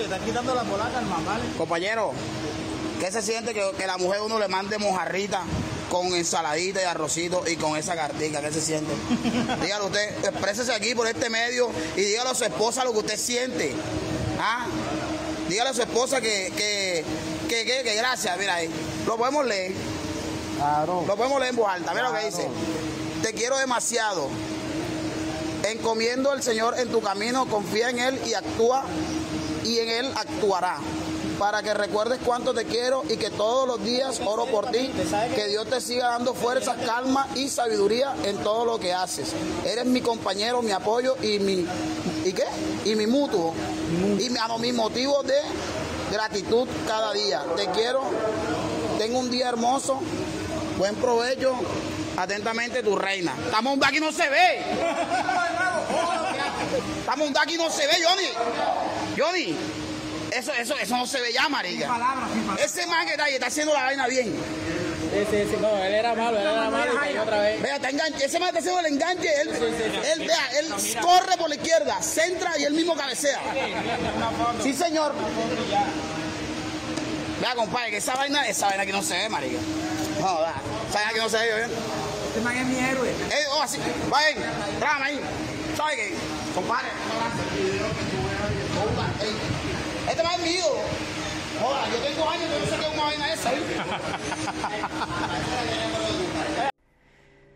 le están quitando la polaca al man, ¿vale? Compañero, ¿qué se siente que la mujer uno le mande mojarrita con ensaladita y arrocito y con esa cartica? ¿Qué se siente? Dígalo usted, exprésese aquí por este medio y dígale a su esposa lo que usted siente. ¿Ah? Dígale a su esposa que gracias, mira ahí. Lo podemos leer. Claro. Lo podemos leer en voz alta. Mira lo que dice. Te quiero demasiado. Encomiendo al Señor en tu camino, confía en Él y actúa, y en Él actuará. Para que recuerdes cuánto te quiero y que todos los días oro por ti, que Dios te siga dando fuerza, calma y sabiduría en todo lo que haces. Eres mi compañero, mi apoyo y mi mutuo, y mi motivo de gratitud cada día. Te quiero, tengo un día hermoso, buen provecho, atentamente tu reina. Estamos un aquí no se ve. Estamos un aquí no se ve, Johnny. Eso no se ve ya, marica. Ese man que está haciendo la vaina bien. Sí, no, él era malo y cayó otra vez. Vea, ese man está haciendo el enganche, él corre por la izquierda, centra y él mismo cabecea. Sí, señor. Vea, compadre, que esa vaina que no se ve, marica. No, da. Esa vaina que no se ve, ¿bien? Este man es mi héroe. Así, vayan, trágame ahí. ¿Sabe qué? Compadre, este man es mío. Joda, yo tengo años que no sé qué es una vaina esa.